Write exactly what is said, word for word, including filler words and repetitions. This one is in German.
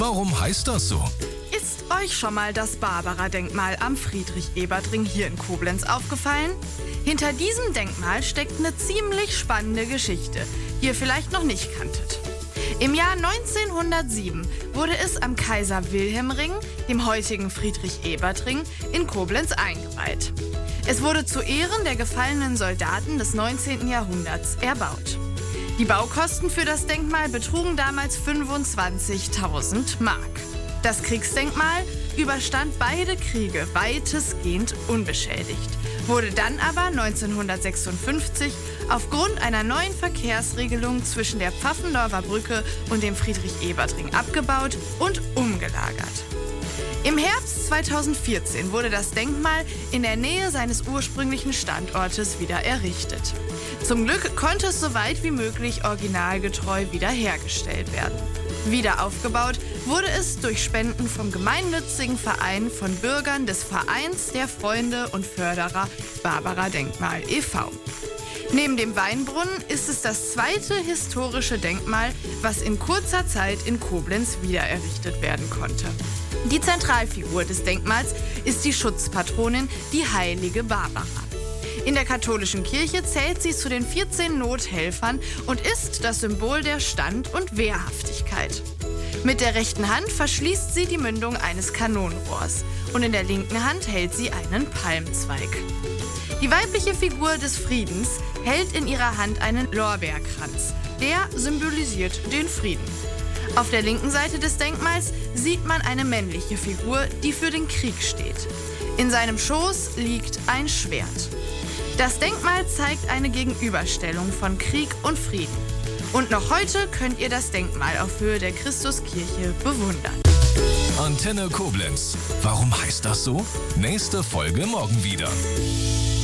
Warum heißt das so? Ist euch schon mal das Barbara-Denkmal am Friedrich-Ebert-Ring hier in Koblenz aufgefallen? Hinter diesem Denkmal steckt eine ziemlich spannende Geschichte, die ihr vielleicht noch nicht kanntet. Im Jahr neunzehnhundertsieben wurde es am Kaiser-Wilhelm-Ring, dem heutigen Friedrich-Ebert-Ring, in Koblenz eingeweiht. Es wurde zu Ehren der gefallenen Soldaten des neunzehnten Jahrhunderts erbaut. Die Baukosten für das Denkmal betrugen damals fünfundzwanzigtausend Mark. Das Kriegsdenkmal überstand beide Kriege weitestgehend unbeschädigt, wurde dann aber neunzehnhundertsechsundfünfzig aufgrund einer neuen Verkehrsregelung zwischen der Pfaffendorfer Brücke und dem Friedrich-Ebert-Ring abgebaut und umgelagert. Im Herbst zweitausendvierzehn wurde das Denkmal in der Nähe seines ursprünglichen Standortes wieder errichtet. Zum Glück konnte es so weit wie möglich originalgetreu wiederhergestellt werden. Wieder aufgebaut wurde es durch Spenden vom gemeinnützigen Verein von Bürgern des Vereins der Freunde und Förderer Barbara-Denkmal e V Neben dem Weinbrunnen ist es das zweite historische Denkmal, was in kurzer Zeit in Koblenz wiedererrichtet werden konnte. Die Zentralfigur des Denkmals ist die Schutzpatronin, die heilige Barbara. In der katholischen Kirche zählt sie zu den vierzehn Nothelfern und ist das Symbol der Stand- und Wehrhaftigkeit. Mit der rechten Hand verschließt sie die Mündung eines Kanonenrohrs und in der linken Hand hält sie einen Palmzweig. Die weibliche Figur des Friedens hält in ihrer Hand einen Lorbeerkranz. Der symbolisiert den Frieden. Auf der linken Seite des Denkmals sieht man eine männliche Figur, die für den Krieg steht. In seinem Schoß liegt ein Schwert. Das Denkmal zeigt eine Gegenüberstellung von Krieg und Frieden. Und noch heute könnt ihr das Denkmal auf Höhe der Christuskirche bewundern. Antenne Koblenz. Warum heißt das so? Nächste Folge morgen wieder.